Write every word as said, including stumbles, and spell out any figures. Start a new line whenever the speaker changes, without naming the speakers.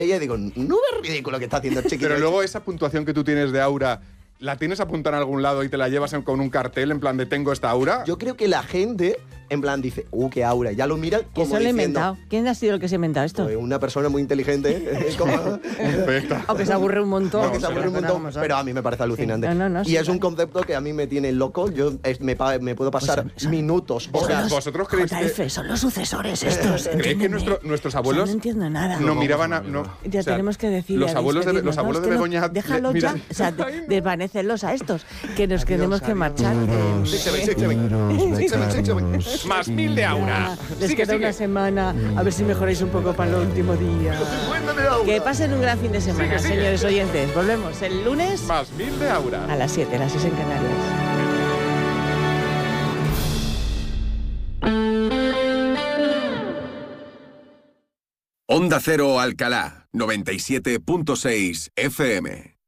ella y digo, no es ridículo que está haciendo Chiqui.
Pero luego esa puntuación que tú tienes de aura, ¿la tienes apuntada en algún lado y te la llevas en, con un cartel en plan de tengo esta aura?
Yo creo que la gente, en plan, dice, uh, qué aura. Ya lo mira como
¿Quién se lo ha
diciendo,
inventado? ¿Quién ha sido el que se ha inventado esto?
pues, una persona muy inteligente. como,
Perfecta.
Aunque se aburre un montón.
no, que se aburre un montón,
Pero,
pero a mí me parece alucinante.
Sí. No, no, no,
y
sí,
es un
vale.
concepto que a mí me tiene loco. Yo es- me, pa- me puedo pasar
Pues son-
minutos,
son
horas.
los
¿Vosotros creéis
J F,
que-
son los sucesores estos.
¿Creéis que
entiéndeme.
nuestro- nuestros
O sea,
abuelos
no entiendo nada.
no miraban a... No,
Ya
o sea,
tenemos que decir.
Los abuelos de, los abuelos de Begoña...
Déjalo
mira-
ya. O sea, de- desvanécelos a estos. Que nos tenemos que
adiós.
marchar. eh,
Six, seven, six, seven. Six, seven, six, seven.
Más mil de aura.
Les
Sigue,
queda
sigue.
una semana. A ver si mejoráis un poco para el último día. Que pasen un gran fin de semana,
Sigue, sigue.
señores oyentes. Volvemos el lunes
Más mil de aura.
a las siete, las seis en Canarias.
Onda Cero Alcalá, noventa y siete punto seis F M.